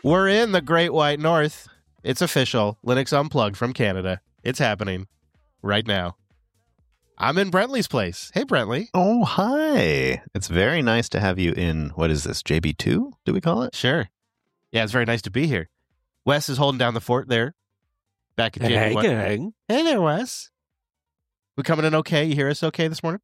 We're in the Great White North. It's official. Linux Unplugged from Canada. It's happening right now. I'm in Brentley's place. Hey, Brentley. Oh, hi. It's very nice to have you in, what is this, JB2, do we call it? Sure. Yeah, it's very nice to be here. Wes is holding down the fort there. Back at Hey, JB1. gang. Hey there, Wes. We coming in okay? You hear us okay this morning?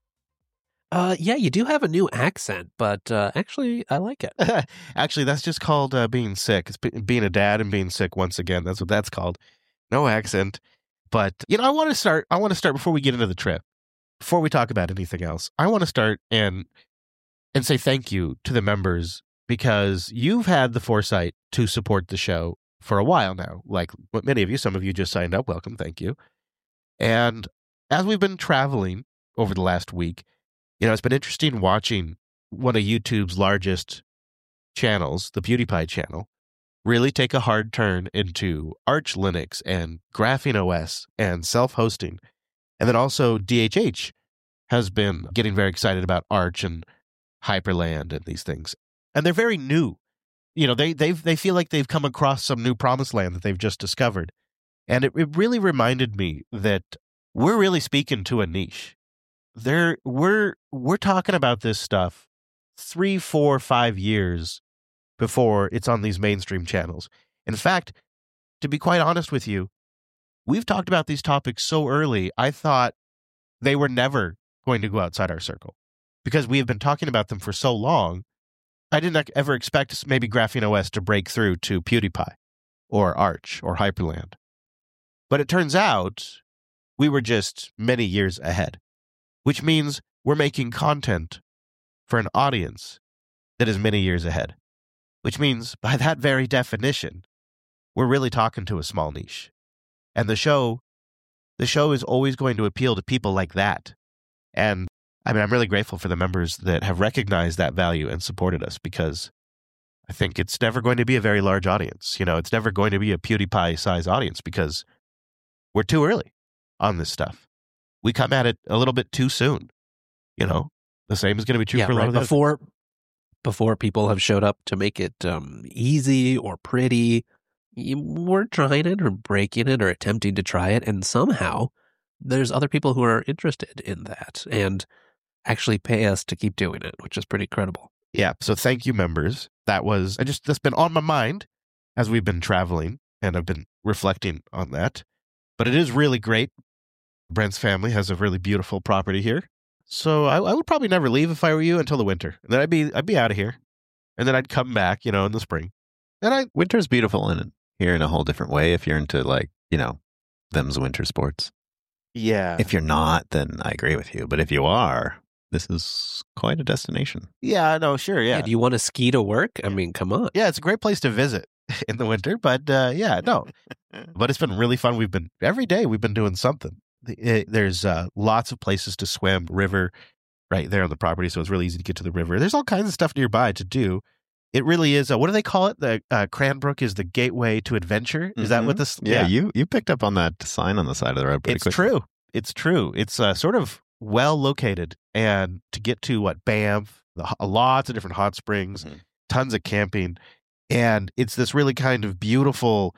Yeah, you do have a new accent, but actually, I like it. Actually, that's just called being sick. It's being a dad and being sick once again. That's what that's called. No accent. But, I want to start before we get into the trip. Before we talk about anything else, I want to start and say thank you to the members because you've had the foresight to support the show for a while now. Like many of you, some of you just signed up. Welcome. Thank you. And as we've been traveling over the last week, it's been interesting watching one of YouTube's largest channels, the PewDiePie channel, really take a hard turn into Arch Linux and Graphene OS and self-hosting. And then also DHH has been getting very excited about Arch and Hyperland and these things. And they're very new. They feel like they've come across some new promised land that they've just discovered. And it really reminded me that we're really speaking to a niche. We're talking about this stuff 3, 4, 5 years before it's on these mainstream channels. In fact, to be quite honest with you, we've talked about these topics so early, I thought they were never going to go outside our circle. Because we have been talking about them for so long, I didn't ever expect maybe Graphene OS to break through to PewDiePie or Arch or Hyperland. But it turns out we were just many years ahead, which means we're making content for an audience that is many years ahead, which means by that very definition, we're really talking to a small niche. And the show is always going to appeal to people like that. And I'm really grateful for the members that have recognized that value and supported us because I think it's never going to be a very large audience. It's never going to be a PewDiePie size audience because we're too early on this stuff. We come at it a little bit too soon. The same is going to be true for a lot of before people have showed up to make it easy or pretty. We're trying it or breaking it or attempting to try it, and somehow there's other people who are interested in that and actually pay us to keep doing it, which is pretty incredible. Yeah, so thank you, members. That's been on my mind as we've been traveling, and I've been reflecting on that. But it is really great. Brent's family has a really beautiful property here. So I would probably never leave if I were you until the winter. And then I'd be out of here. And then I'd come back, in the spring. And Winter's beautiful here in a whole different way if you're into them's winter sports. Yeah. If you're not, then I agree with you. But if you are, this is quite a destination. Yeah, no, sure, yeah. Do you want to ski to work? I mean, come on. Yeah, it's a great place to visit in the winter. But yeah, no. But it's been really fun. Every day we've been doing something. There's lots of places to swim, river right there on the property, so it's really easy to get to the river. There's all kinds of stuff nearby to do. It really is. What do they call it? The Cranbrook is the gateway to adventure. Is that what this? Yeah, you picked up on that sign on the side of the road pretty quickly. It's true. It's sort of well located, and to get to Banff, lots of different hot springs, tons of camping, and it's this really kind of beautiful.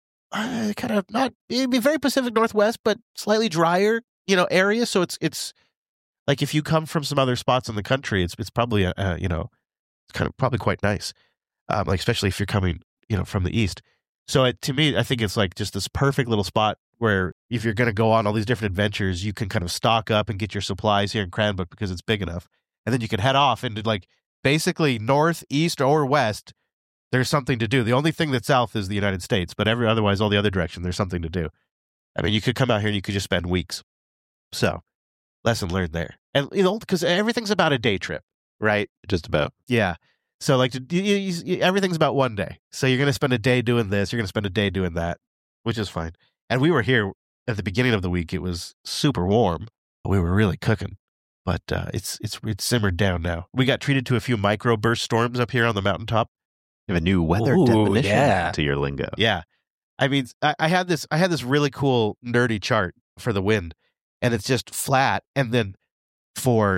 Kind of it'd be very Pacific Northwest, but slightly drier, area. So it's like if you come from some other spots in the country, it's probably it's kind of probably quite nice, especially if you're coming, from the east. So to me, I think it's like just this perfect little spot where if you're going to go on all these different adventures, you can kind of stock up and get your supplies here in Cranbrook because it's big enough, and then you can head off into basically north, east, or west. There's something to do. The only thing that's south is the United States, but otherwise, all the other direction, there's something to do. I mean, you could come out here and you could just spend weeks. So, lesson learned there. And, because everything's about a day trip, right? Just about. Yeah. So, everything's about one day. So, you're going to spend a day doing this. You're going to spend a day doing that, which is fine. And we were here at the beginning of the week. It was super warm. We were really cooking. But it's simmered down now. We got treated to a few microburst storms up here on the mountaintop. You have a new weather definition to your lingo. Yeah. I mean, I had this really cool nerdy chart for the wind, and it's just flat. And then for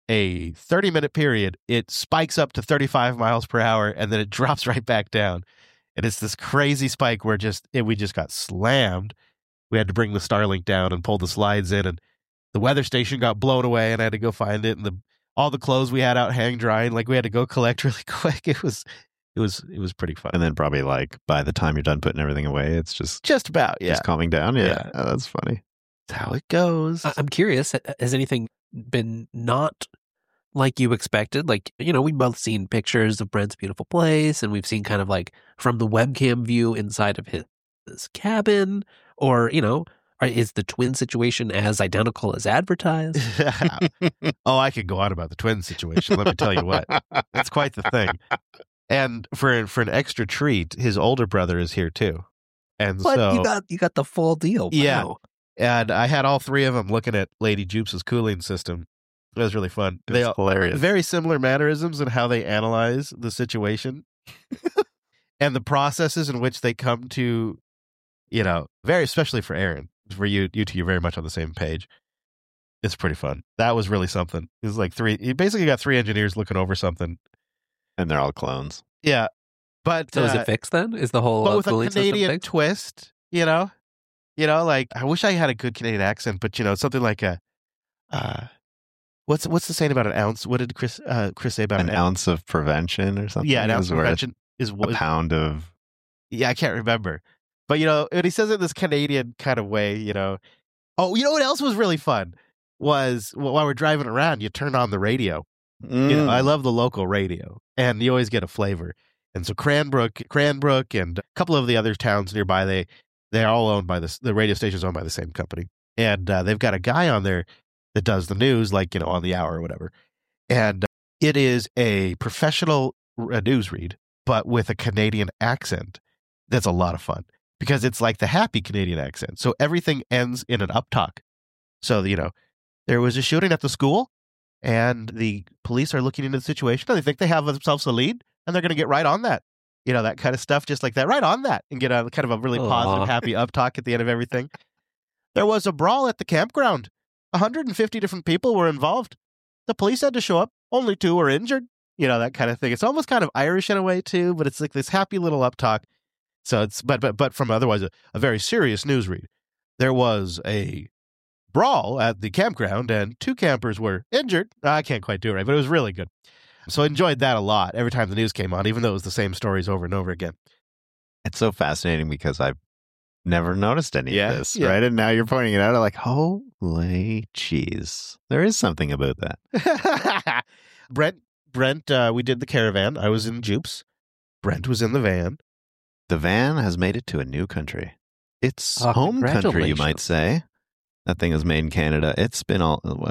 a 30-minute period, it spikes up to 35 miles per hour, and then it drops right back down. And it's this crazy spike where we just got slammed. We had to bring the Starlink down and pull the slides in, and the weather station got blown away, and I had to go find it. And all the clothes we had out hang drying, like we had to go collect really quick. It was pretty fun. And then probably like by the time you're done putting everything away, it's just about, yeah. Just calming down. Yeah. Oh, that's funny. That's how it goes. I'm curious, has anything been not like you expected? Like, we've both seen pictures of Brent's beautiful place, and we've seen kind of like from the webcam view inside of his cabin, or, is the twin situation as identical as advertised? Oh, I could go on about the twin situation. Let me tell you what. That's quite the thing. And for an extra treat, his older brother is here too. And what? so You got the full deal. Wow. Yeah. And I had all three of them looking at Lady Jupes' cooling system. It was really fun. It's hilarious. Very similar mannerisms in how they analyze the situation and the processes in which they come to, very especially for Aaron. For you two, you're very much on the same page. It's pretty fun. That was really something. It was like you basically got three engineers looking over something. And they're all clones. Yeah. But so is it fixed then? Is the whole with a Canadian fixed? twist, like I wish I had a good Canadian accent, but something like what's the saying about an ounce? What did Chris say about an ounce of prevention or something? Yeah, an ounce of prevention is a pound of. Yeah, I can't remember. But when he says it in this Canadian kind of way, Oh, what else was really fun was while we're driving around, you turn on the radio. I love the local radio, and you always get a flavor. And so Cranbrook, and a couple of the other towns nearby, they're all owned by the radio station's owned by the same company, and they've got a guy on there that does the news, like on the hour or whatever. And it is a professional news read, but with a Canadian accent. That's a lot of fun because it's like the happy Canadian accent. So everything ends in an uptalk. So there was a shooting at the school. And the police are looking into the situation. And they think they have themselves a lead, and they're going to get right on that. That kind of stuff, just like that, right on that, and get a kind of a really positive, happy uptalk at the end of everything. There was a brawl at the campground. 150 different people were involved. The police had to show up. Only 2 were injured. That kind of thing. It's almost kind of Irish in a way too, but it's like this happy little uptalk. So it's but from otherwise a very serious news read. There was a brawl at the campground, and 2 campers were injured. I can't quite do it right, but it was really good. So I enjoyed that a lot every time the news came on, even though it was the same stories over and over again. It's so fascinating because I've never noticed any of this, yeah. right? And now you're pointing it out. I'm like, holy jeez. There is something about that. Brent, we did the caravan. I was in Jupes. Brent was in the van. The van has made it to a new country. It's home country, you might say. That thing was made in Canada. It's been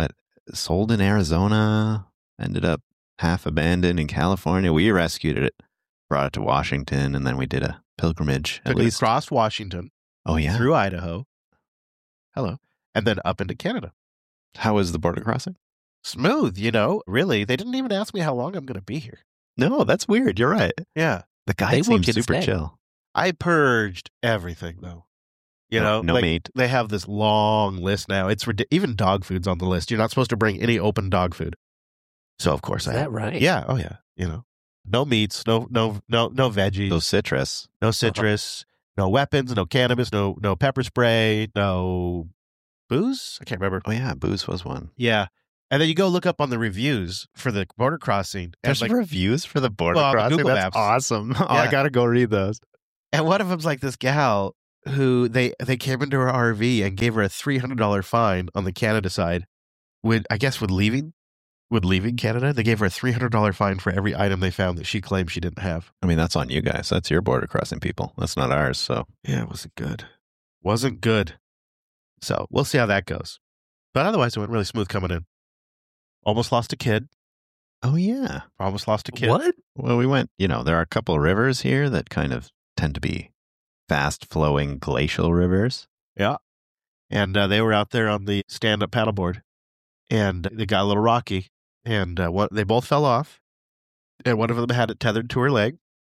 sold in Arizona, ended up half abandoned in California. We rescued it, brought it to Washington, and then we did a pilgrimage. Took it across Washington. Oh, yeah. Through Idaho. Hello. And then up into Canada. How was the border crossing? Smooth, really. They didn't even ask me how long I'm going to be here. No, that's weird. You're right. Yeah. The guy seems super chill. I purged everything, though. No meat. They have this long list now. It's even dog food's on the list. You're not supposed to bring any open dog food. So of course Is that right? Yeah. Oh yeah. No meats, no veggies, no citrus, no weapons, no cannabis, no pepper spray, no booze. I can't remember. Oh yeah, booze was one. Yeah. And then you go look up on the reviews for the border crossing. There's reviews for the border crossing. Google That's Maps. Awesome. Yeah. I gotta go read those. And one of them's like this gal who they came into her RV and gave her a $300 fine on the Canada side. With leaving Canada, they gave her a $300 fine for every item they found that she claimed she didn't have. I mean, that's on you guys. That's your border crossing people. That's not ours. So yeah, it wasn't good. So we'll see how that goes. But otherwise, it went really smooth coming in. Almost lost a kid. Oh yeah, almost lost a kid. What? Well, we went. There are a couple of rivers here that kind of tend to be fast-flowing glacial rivers. Yeah. And they were out there on the stand-up paddleboard, and it got a little rocky, and they both fell off, and one of them had it tethered to her leg.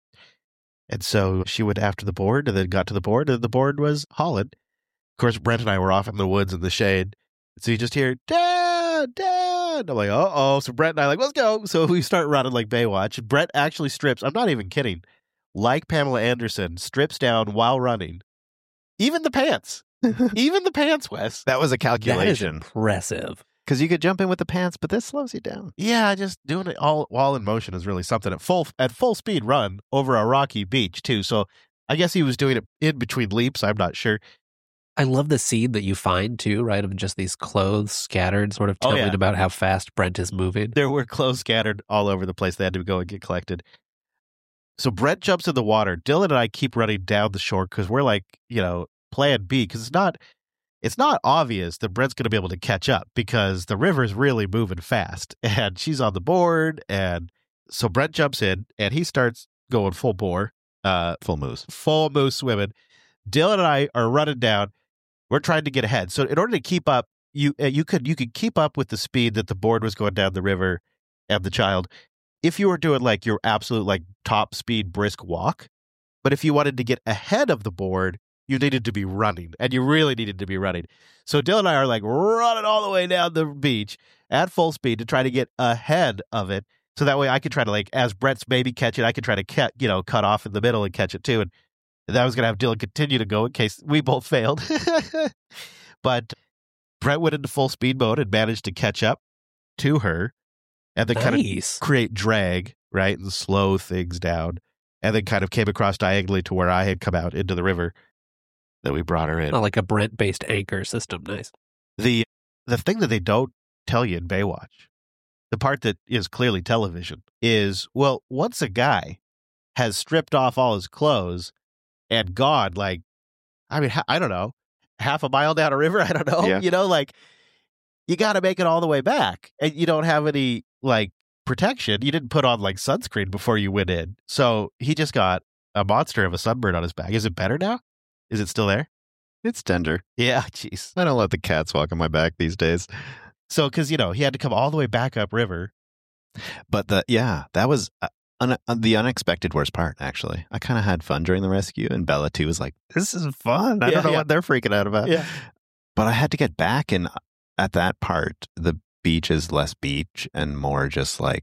And so she went after the board, and then got to the board, and the board was hauling. Of course, Brent and I were off in the woods in the shade, so you just hear, Dad, Dad! run. I'm like, uh-oh. So Brett and I like, let's go. So we start running like Baywatch. Brett actually strips. I'm not even kidding. Like Pamela Anderson, strips down while running. Even the pants. Even the pants, Wes. That was a calculation. That is impressive. Because you could jump in with the pants, but this slows you down. Yeah, just doing it all while in motion is really something. At full speed run over a rocky beach, too. So I guess he was doing it in between leaps. I'm not sure. I love the scene that you find, too, right, of just these clothes scattered, sort of telling about how fast Brent is moving. There were clothes scattered all over the place. They had to go and get collected. So Brent jumps in the water. Dylan and I keep running down the shore because we're like, plan B, because it's not obvious that Brent's going to be able to catch up because the river's really moving fast and she's on the board. And so Brent jumps in and he starts going full bore. Full moose swimming. Dylan and I are running down. We're trying to get ahead. So in order to keep up, you could keep up with the speed that the board was going down the river and the child if you were doing like your absolute like top speed brisk walk. But if you wanted to get ahead of the board, you needed to be running, and you really needed to be running. So Dylan and I are like running all the way down the beach at full speed to try to get ahead of it. So that way I could try to, like, as Brett's maybe catch it, I could try to cut off in the middle and catch it too. And that was going to have Dylan continue to go in case we both failed. But Brett went into full speed mode and managed to catch up to her and then kind of create drag, right, and slow things down. And then kind of came across diagonally to where I had come out into the river that we brought her in. Oh, like a Brent-based anchor system. Nice. The thing that they don't tell you in Baywatch, the part that is clearly television, is, well, once a guy has stripped off all his clothes and gone, like, I mean, I don't know, half a mile down a river, I don't know, yeah. You got to make it all the way back. And you don't have any, like, protection. You didn't put on, like, sunscreen before you went in. So he just got a monster of a sunburn on his back. Is it better now? Is it still there? It's tender. Yeah, jeez. I don't let the cats walk on my back these days. So, because, he had to come all the way back up river. But that was the unexpected worst part, actually. I kind of had fun during the rescue, and Bella, too, was like, this is fun. I don't know what they're freaking out about. Yeah. But I had to get back, and at that part, the beach is less beach and more just like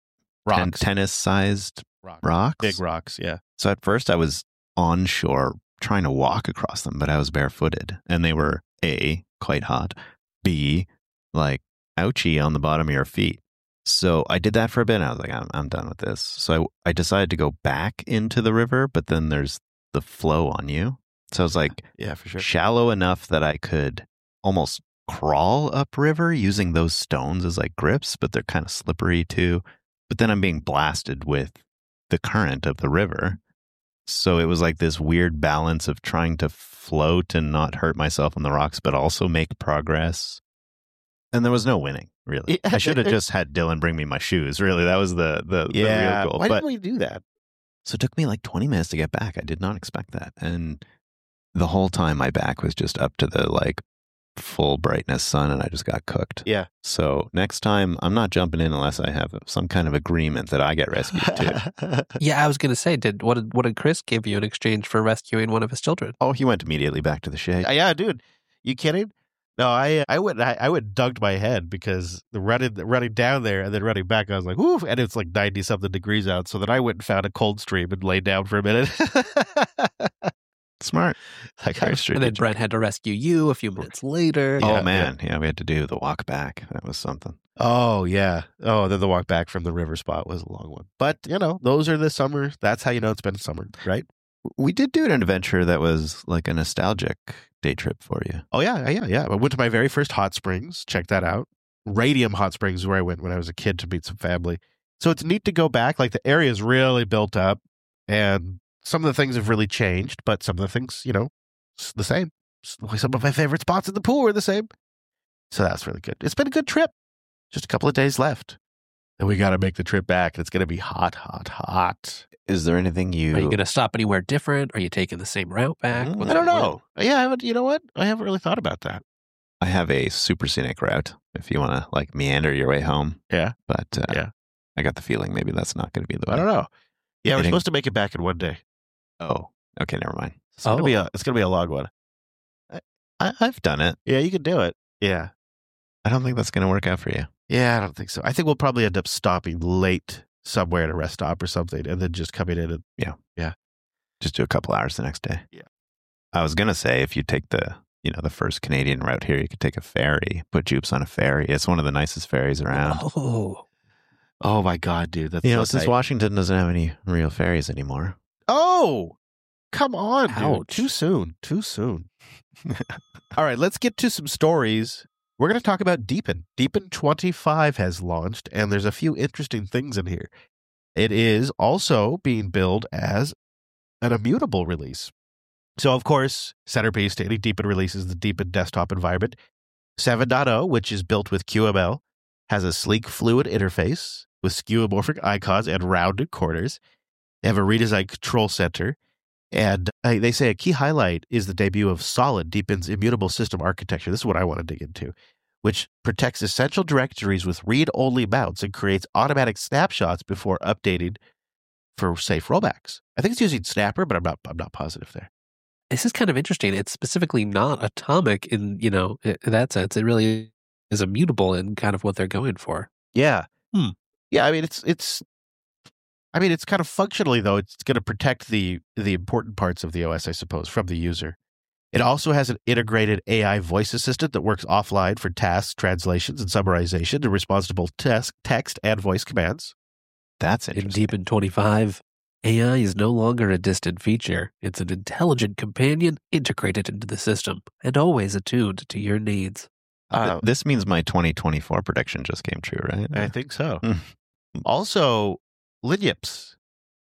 tennis-sized rocks. Big rocks, yeah. So at first I was on shore trying to walk across them, but I was barefooted, and they were A, quite hot, B, like ouchy on the bottom of your feet. So I did that for a bit, and I was like, I'm done with this. So I decided to go back into the river, but then there's the flow on you. So I was like, yeah, for sure, shallow enough that I could almost crawl upriver using those stones as like grips, but they're kind of slippery too. But then I'm being blasted with the current of the river. So it was like this weird balance of trying to float and not hurt myself on the rocks, but also make progress. And there was no winning, really. I should have just had Dylan bring me my shoes. Really, that was the real goal. Why didn't we do that? So it took me like 20 minutes to get back. I did not expect that. And the whole time my back was just up to the like full brightness sun, and I just got cooked. Yeah. So next time I'm not jumping in unless I have some kind of agreement that I get rescued too. Yeah, I was going to say, what did Chris give you in exchange for rescuing one of his children? Oh, he went immediately back to the shade. Yeah, dude. You kidding? No, I went dunked my head because the running down there and then running back, I was like, whoo, and it's like 90 something degrees out. So then I went and found a cold stream and laid down for a minute. Smart. And then Brent had to rescue you a few minutes later. Oh, man. Yeah, we had to do the walk back. That was something. Oh, yeah. Oh, then the walk back from the river spot was a long one. But, those are the summer. That's how you know it's been summer, right? We did do an adventure that was like a nostalgic day trip for you. Oh, yeah. I went to my very first hot springs. Check that out. Radium Hot Springs is where I went when I was a kid to meet some family. So it's neat to go back. Like, the area is really built up, and some of the things have really changed, but some of the things, it's the same. Some of my favorite spots in the pool are the same. So that's really good. It's been a good trip. Just a couple of days left. And we got to make the trip back. It's going to be hot, hot, hot. Is there anything Are you going to stop anywhere different? Are you taking the same route back? I don't know. Yeah, you know what? I haven't really thought about that. I have a super scenic route if you want to like meander your way home. Yeah. But I got the feeling maybe that's not going to be the way. I don't know. Yeah, we're supposed to make it back in one day. Oh, okay, never mind. It's gonna be a long one. I've done it. Yeah, you can do it. Yeah. I don't think that's going to work out for you. Yeah, I don't think so. I think we'll probably end up stopping late somewhere at a rest stop or something and then just coming in and yeah. Just do a couple hours the next day. Yeah. I was going to say, if you take the first Canadian route here, you could take a ferry, put Jupes on a ferry. It's one of the nicest ferries around. Oh my God, dude. That's since Washington doesn't have any real ferries anymore. Oh, come on, Ouch. dude. Too soon. All right, let's get to some stories. We're going to talk about Deepin. Deepin 25 has launched, and there's a few interesting things in here. It is also being billed as an immutable release. So, of course, centerpiece to any Deepin release is the Deepin desktop environment. 7.0, which is built with QML, has a sleek, fluid interface with skeuomorphic icons and rounded corners. They have a redesigned control center. And they say a key highlight is the debut of Solid, Deepin's immutable system architecture. This is what I want to dig into, which protects essential directories with read-only mounts and creates automatic snapshots before updating for safe rollbacks. I think it's using Snapper, but I'm not positive there. This is kind of interesting. It's specifically not atomic in, in that sense. It really is immutable in kind of what they're going for. Yeah. Yeah, I mean, it's kind of functionally, though, it's going to protect the important parts of the OS, I suppose, from the user. It also has an integrated AI voice assistant that works offline for tasks, translations, and summarization and responds to both text and voice commands. That's interesting. In Deepin 25, AI is no longer a distant feature. It's an intelligent companion integrated into the system and always attuned to your needs. This means my 2024 prediction just came true, right? I think so. Also, Linyips.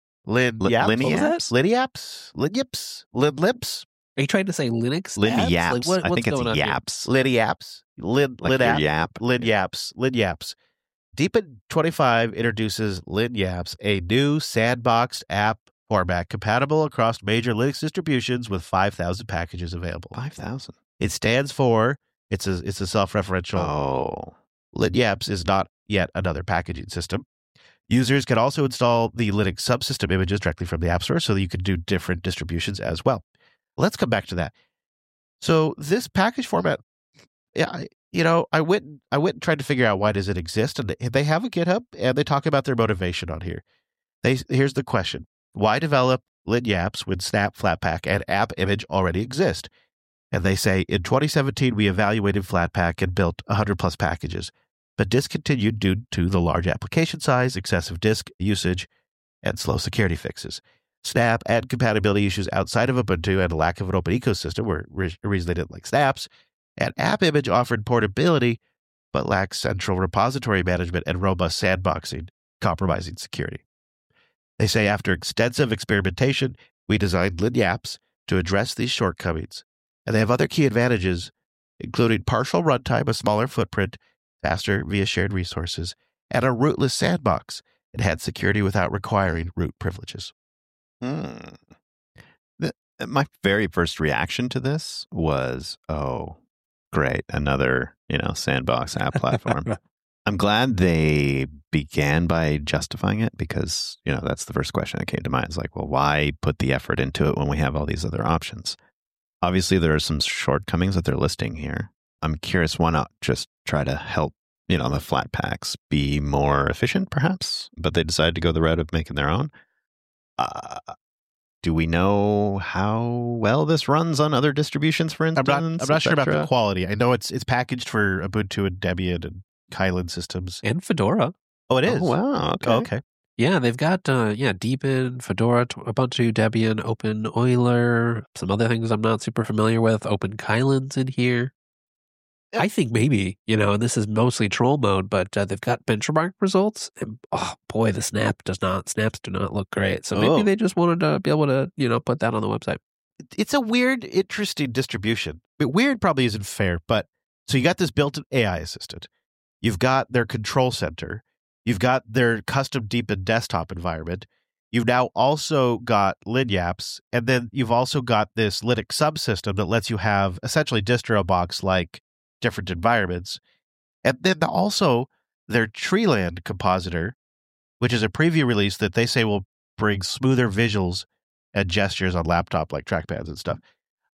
Linyips. Are you trying to say Linux? Linyaps. Like I think it's Yaps. Linyaps. Linyaps. Linyaps. Deepin 25 introduces Linyaps, a new sandboxed app format compatible across major Linux distributions with 5,000 packages available. 5,000. It stands for, it's a self-referential. Oh. Linyaps is not yet another packaging system. Users can also install the Linux subsystem images directly from the App Store so that you can do different distributions as well. Let's come back to that. So this package format, I went and tried to figure out why does it exist, and they have a GitHub, and they talk about their motivation on here. Here's the question: why develop Linyaps when Snap, Flatpak, and App Image already exist? And they say in 2017 we evaluated Flatpak and built 100+ packages, but discontinued due to the large application size, excessive disk usage, and slow security fixes. Snap and compatibility issues outside of Ubuntu and a lack of an open ecosystem were a reason they didn't like Snaps. And App Image offered portability, but lacked central repository management and robust sandboxing, compromising security. They say after extensive experimentation, we designed Linyaps to address these shortcomings. And they have other key advantages, including partial runtime, a smaller footprint, faster via shared resources, and a rootless sandbox. It had security without requiring root privileges. My very first reaction to this was, oh, great, another, sandbox app platform. I'm glad they began by justifying it because, that's the first question that came to mind. It's like, well, why put the effort into it when we have all these other options? Obviously, there are some shortcomings that they're listing here. I'm curious, why not just try to help, the Flatpaks be more efficient, perhaps? But they decided to go the route of making their own. Do we know how well this runs on other distributions, for instance? I'm not sure about the quality. I know it's packaged for Ubuntu and Debian and Kylin systems. And Fedora. Oh, it is? Oh, wow. Okay. Oh, okay. Yeah, they've got Deepin, Fedora, Ubuntu, Debian, Open Euler, some other things I'm not super familiar with. Open Kylin's in here. I think maybe, and this is mostly troll mode, but they've got benchmark results, and oh boy, the snaps do not look great. So maybe they just wanted to be able to, put that on the website. It's a weird, interesting distribution. Weird probably isn't fair, but so you got this built-in AI assistant. You've got their control center. You've got their custom Deepin desktop environment. You've now also got Linyaps, and then you've also got this Linux subsystem that lets you have essentially DistroBox-like different environments. And then also their Treeland compositor, which is a preview release that they say will bring smoother visuals and gestures on laptop like trackpads and stuff.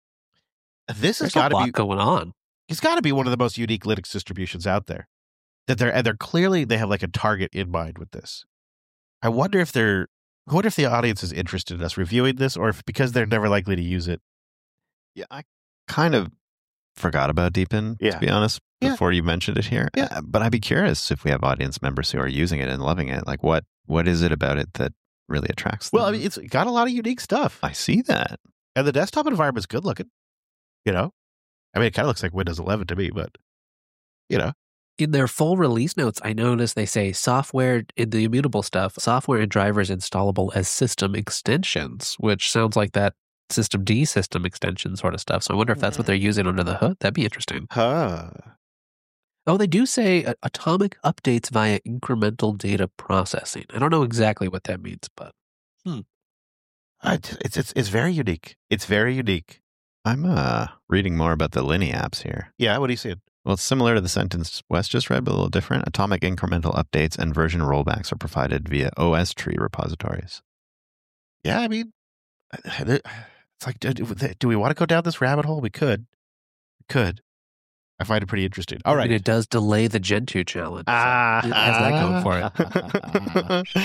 This has got to be going on. It's got to be one of the most unique Linux distributions out there. that they're clearly, they have like a target in mind with this. I wonder if the audience is interested in us reviewing this, or if because they're never likely to use it. Yeah, I kind of forgot about Deepin, to be honest, before you mentioned it here. Yeah. But I'd be curious if we have audience members who are using it and loving it. Like, what is it about it that really attracts them? Well, I mean, it's got a lot of unique stuff. I see that. And the desktop environment's good looking. You know? I mean, it kind of looks like Windows 11 to me, but, you know. In their full release notes, I noticed they say software, in the immutable stuff, software and drivers installable as system extensions, which sounds like that System D system extension sort of stuff. So I wonder if that's what they're using under the hood. That'd be interesting. Huh. Oh, they do say atomic updates via incremental data processing. I don't know exactly what that means, but it's very unique. It's very unique. I'm reading more about the Linny apps here. Yeah, what are you seeing? Well, it's similar to the sentence Wes just read, but a little different. Atomic incremental updates and version rollbacks are provided via OS tree repositories. Yeah, I mean, it's like, do we want to go down this rabbit hole? We could. I find it pretty interesting. All right. And it does delay the Gentoo challenge. So it has that going for it.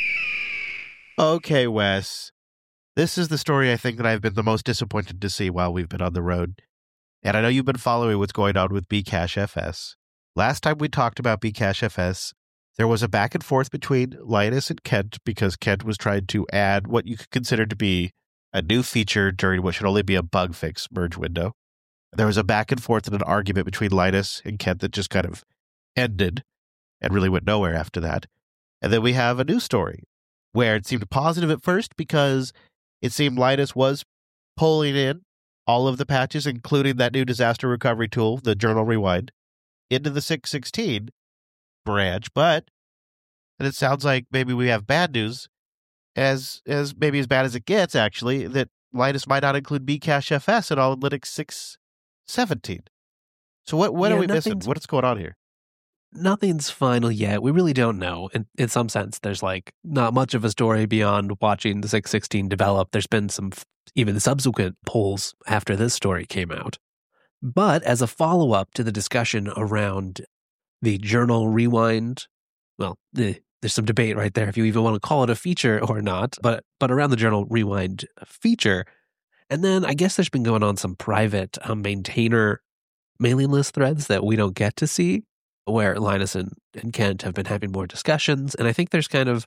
Okay, Wes. This is the story I think that I've been the most disappointed to see while we've been on the road. And I know you've been following what's going on with Bcache Last time we talked about Bcache there was a back and forth between Linus and Kent because Kent was trying to add what you could consider to be a new feature during what should only be a bug fix merge window. There was a back and forth and an argument between Linus and Kent that just kind of ended and really went nowhere after that. And then we have a new story where it seemed positive at first because it seemed Linus was pulling in all of the patches, including that new disaster recovery tool, the Journal Rewind, into the 6.16 branch. But and it sounds like maybe we have bad news, as maybe as bad as it gets, actually, that Linus might not include Bcache in all Linux 6.17. So what are we missing? What's going on here? Nothing's final yet. We really don't know. In some sense, there's like not much of a story beyond watching the 6.16 develop. There's been some even subsequent polls after this story came out. But as a follow-up to the discussion around the Journal Rewind, well, there's some debate right there if you even want to call it a feature or not, but around the Journal Rewind feature. And then I guess there's been going on some private maintainer mailing list threads that we don't get to see, where Linus and Kent have been having more discussions. And I think there's there's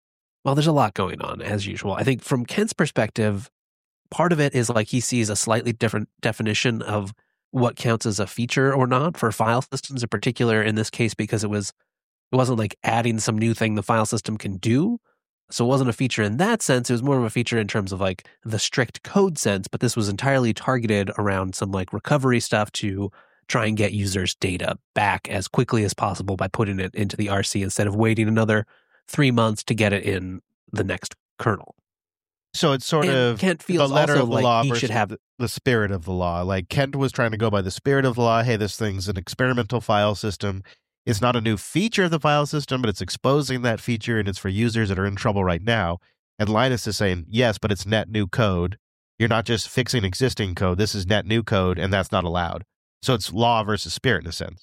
a lot going on as usual. I think from Kent's perspective, part of it is like he sees a slightly different definition of what counts as a feature or not for file systems in particular in this case, because it wasn't like adding some new thing the file system can do. So it wasn't a feature in that sense. It was more of a feature in terms of like the strict code sense, but this was entirely targeted around some like recovery stuff to try and get users' data back as quickly as possible by putting it into the RC instead of waiting another 3 months to get it in the next kernel. So it's sort of Kent feels the letter also of the like law he versus should have the spirit of the law. Like Kent was trying to go by the spirit of the law. Hey, this thing's an experimental file system. It's not a new feature of the file system, but it's exposing that feature, and it's for users that are in trouble right now. And Linus is saying, yes, but it's net new code. You're not just fixing existing code. This is net new code, and that's not allowed. So it's law versus spirit in a sense.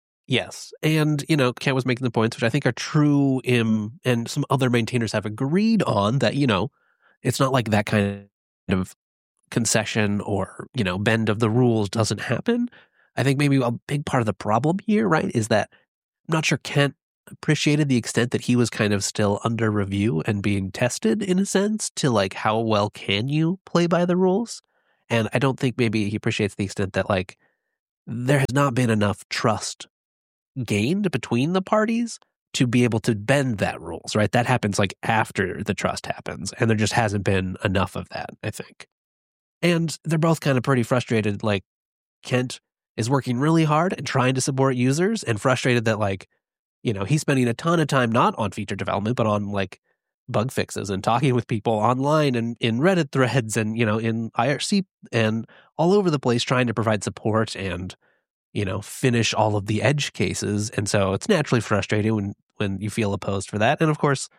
Yes. And, Kent was making the points, which I think are true, and some other maintainers have agreed on that, it's not like that kind of concession or, bend of the rules doesn't happen. I think maybe a big part of the problem here, right, is that I'm not sure Kent appreciated the extent that he was kind of still under review and being tested in a sense to like how well can you play by the rules. And I don't think maybe he appreciates the extent that like there has not been enough trust gained between the parties to be able to bend that rules, right? That happens like after the trust happens, and there just hasn't been enough of that, I think. And they're both kind of pretty frustrated. Like Kent is working really hard and trying to support users, and frustrated that like, he's spending a ton of time not on feature development, but on like bug fixes and talking with people online and in Reddit threads and, in IRC and all over the place trying to provide support and, finish all of the edge cases. And so it's naturally frustrating when you feel opposed for that. And of course,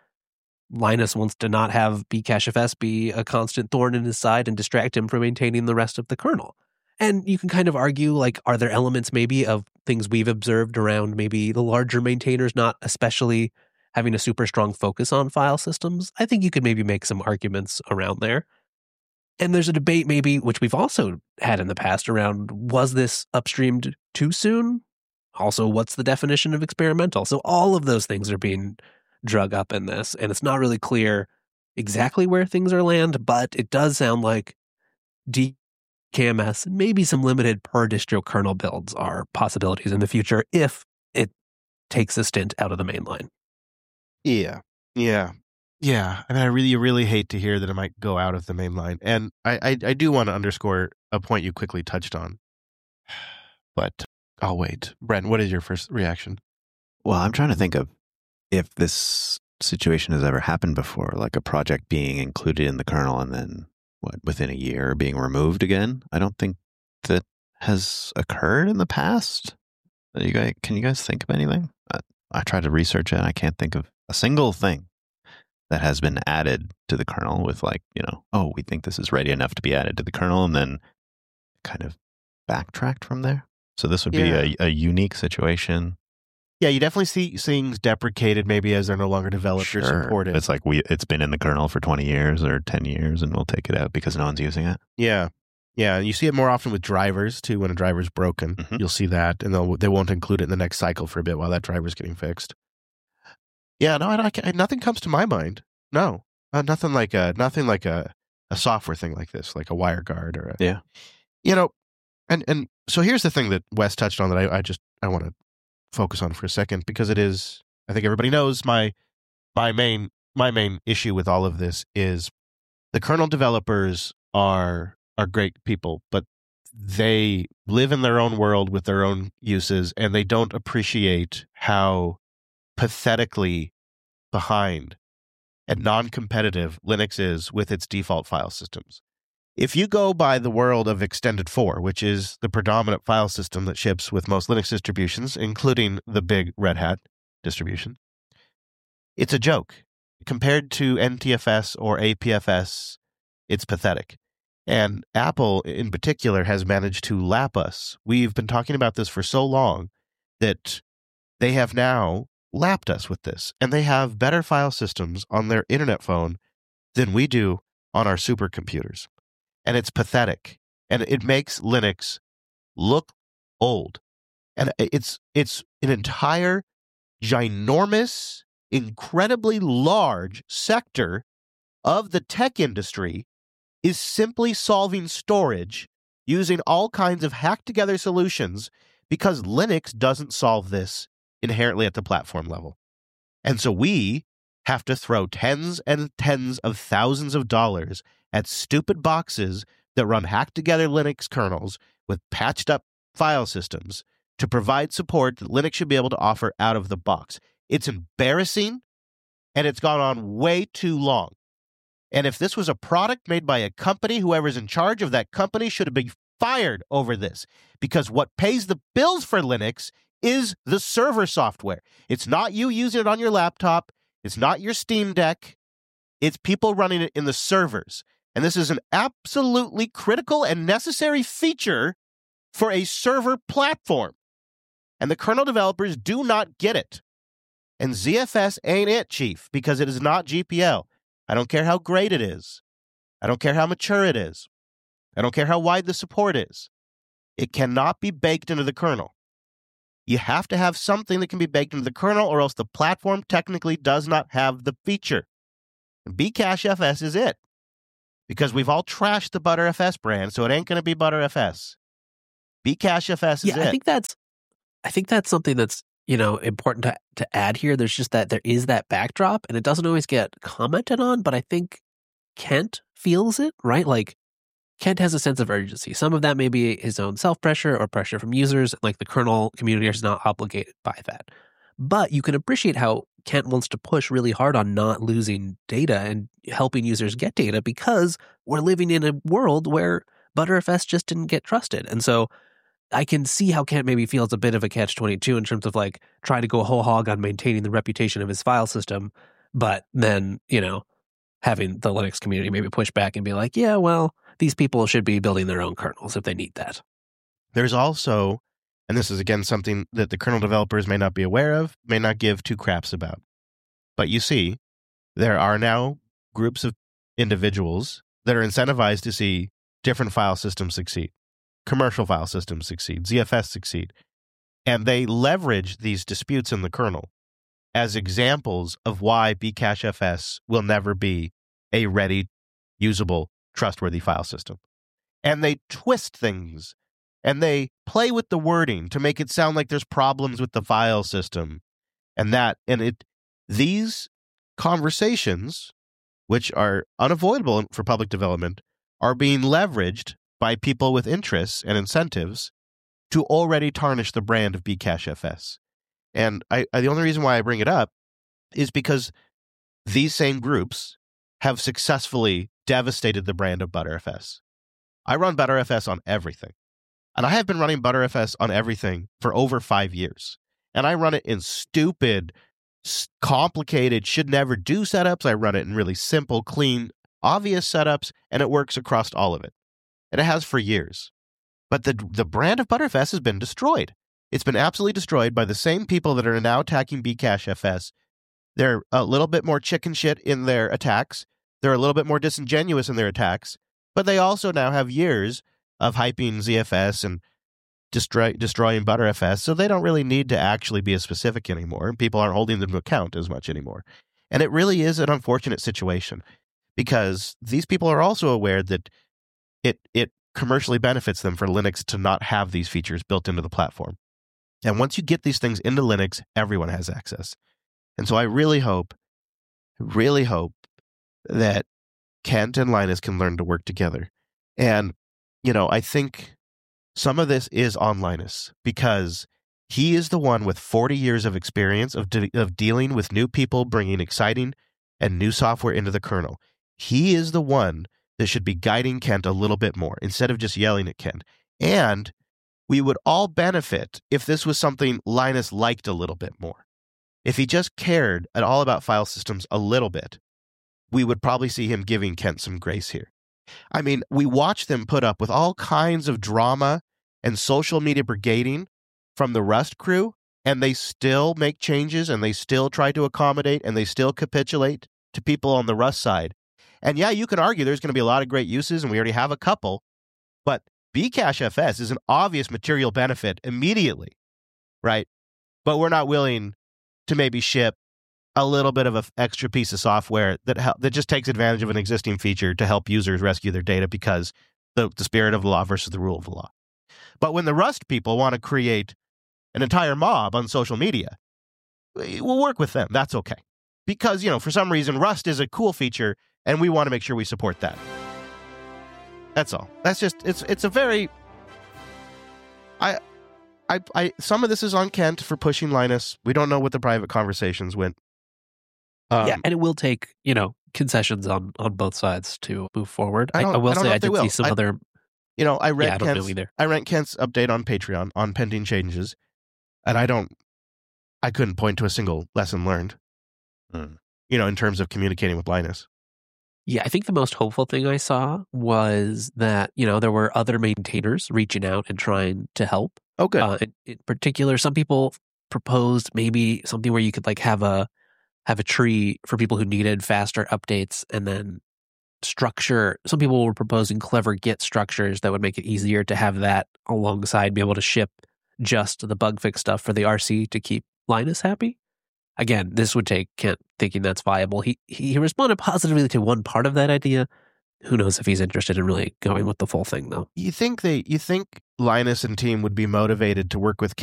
Linus wants to not have Bcachefs be a constant thorn in his side and distract him from maintaining the rest of the kernel. And you can kind of argue, like, are there elements maybe of things we've observed around maybe the larger maintainers not especially having a super strong focus on file systems? I think you could maybe make some arguments around there. And there's a debate maybe, which we've also had in the past, around was this upstreamed too soon? Also, what's the definition of experimental? So all of those things are being drug up in this, and it's not really clear exactly where things are land, but it does sound like DKMS, maybe some limited per distro kernel builds are possibilities in the future if it takes a stint out of the mainline. Yeah. I mean, I really hate to hear that it might go out of the main line. And I do want to underscore a point you quickly touched on. But I'll wait. Brent, what is your first reaction? Well, I'm trying to think of if this situation has ever happened before, like a project being included in the kernel and then, within a year being removed again. I don't think that has occurred in the past. Can you guys think of anything? I tried to research it and I can't think of a single thing that has been added to the kernel with we think this is ready enough to be added to the kernel and then kind of backtracked from there. So this would be a unique situation. Yeah, you definitely see things deprecated maybe as they're no longer developed or supported. It's like it's been in the kernel for 20 years or 10 years and we'll take it out because no one's using it. Yeah. Yeah, you see it more often with drivers too. When a driver's broken, you'll see that, and they won't include it in the next cycle for a bit while that driver's getting fixed. Yeah, no, nothing comes to my mind. No, nothing like a software thing like this, like a WireGuard or and so here's the thing that Wes touched on that I want to focus on for a second, because it is, I think everybody knows my main issue with all of this is the kernel developers are great people, but they live in their own world with their own uses, and they don't appreciate how pathetically behind and non-competitive Linux is with its default file systems. If you go by the world of Extended 4, which is the predominant file system that ships with most Linux distributions, including the big Red Hat distribution, it's a joke. Compared to NTFS or APFS, it's pathetic. And Apple, in particular, has managed to lap us. We've been talking about this for so long that they have now lapped us with this. And they have better file systems on their internet phone than we do on our supercomputers. And it's pathetic. And it makes Linux look old. And it's an entire, ginormous, incredibly large sector of the tech industry is simply solving storage using all kinds of hacked-together solutions because Linux doesn't solve this inherently at the platform level. And so we have to throw tens and tens of thousands of dollars at stupid boxes that run hacked-together Linux kernels with patched-up file systems to provide support that Linux should be able to offer out of the box. It's embarrassing, and it's gone on way too long. And if this was a product made by a company, whoever's in charge of that company should have been fired over this, because what pays the bills for Linux is the server software. It's not you using it on your laptop. It's not your Steam Deck. It's people running it in the servers. And this is an absolutely critical and necessary feature for a server platform. And the kernel developers do not get it. And ZFS ain't it, Chief, because it is not GPL. I don't care how great it is. I don't care how mature it is. I don't care how wide the support is. It cannot be baked into the kernel. You have to have something that can be baked into the kernel, or else the platform technically does not have the feature. And Bcachefs is it. Because we've all trashed the ButterFS brand, so it ain't going to be ButterFS. Bcachefs is it. I think that's something that's important to add here. There's just that there is that backdrop, and it doesn't always get commented on, but I think Kent feels it, right? Like, Kent has a sense of urgency. Some of that may be his own self-pressure or pressure from users, like the kernel community is not obligated by that. But you can appreciate how Kent wants to push really hard on not losing data and helping users get data, because we're living in a world where ButterFS just didn't get trusted. And so I can see how Kent maybe feels a bit of a catch-22 in terms of like trying to go whole hog on maintaining the reputation of his file system, but then, having the Linux community maybe push back and be like, yeah, well, these people should be building their own kernels if they need that. there's also, and this is again something that the kernel developers may not be aware of, may not give two craps about. But you see, there are now groups of individuals that are incentivized to see different file systems succeed, commercial file systems succeed, ZFS succeed. And they leverage these disputes in the kernel as examples of why Bcachefs will never be a ready, usable, trustworthy file system. And they twist things and they play with the wording to make it sound like there's problems with the file system. These conversations, which are unavoidable for public development, are being leveraged by people with interests and incentives to already tarnish the brand of Bcachefs. And the only reason why I bring it up is because these same groups have successfully devastated the brand of Btrfs. I run Btrfs on everything. And I have been running Btrfs on everything for over 5 years. And I run it in stupid, complicated, should never do setups. I run it in really simple, clean, obvious setups, and it works across all of it. And it has for years. But the brand of Btrfs has been destroyed. It's been absolutely destroyed by the same people that are now attacking Bcachefs. They're a little bit more chicken shit in their attacks. They're a little bit more disingenuous in their attacks. But they also now have years of hyping ZFS and destroying Btrfs, so they don't really need to actually be as specific anymore. People aren't holding them to account as much anymore. And it really is an unfortunate situation because these people are also aware that it commercially benefits them for Linux to not have these features built into the platform. And once you get these things into Linux, everyone has access. And so I really hope that Kent and Linus can learn to work together. And, I think some of this is on Linus because he is the one with 40 years of experience of dealing with new people, bringing exciting and new software into the kernel. He is the one that should be guiding Kent a little bit more instead of just yelling at Kent. And we would all benefit if this was something Linus liked a little bit more. If he just cared at all about file systems a little bit, we would probably see him giving Kent some grace here. I mean, we watch them put up with all kinds of drama and social media brigading from the Rust crew, and they still make changes, and they still try to accommodate, and they still capitulate to people on the Rust side. And yeah, you can argue there's going to be a lot of great uses, and we already have a couple, but Bcachefs is an obvious material benefit immediately, right? But we're not willing to maybe ship a little bit of an extra piece of software that just takes advantage of an existing feature to help users rescue their data because the spirit of the law versus the rule of the law. But when the Rust people want to create an entire mob on social media, we'll work with them. That's okay. Because, for some reason, Rust is a cool feature, and we want to make sure we support that. That's all. That's just, it's a very... some of this is on Kent for pushing Linus. We don't know what the private conversations went. And it will take, concessions on both sides to move forwuld. I will say I did see some other... I read Kent's update on Patreon on pending changes, and I couldn't point to a single lesson learned, in terms of communicating with Linus. Yeah, I think the most hopeful thing I saw was that, there were other maintainers reaching out and trying to help. Oh, good. In particular, some people proposed maybe something where you could have a tree for people who needed faster updates, and then structure. Some people were proposing clever Git structures that would make it easier to have that alongside, be able to ship just the bug fix stuff for the RC to keep Linus happy. Again, this would take Kent thinking that's viable. He responded positively to one part of that idea. Who knows if he's interested in really going with the full thing, though. You think Linus and team would be motivated to work with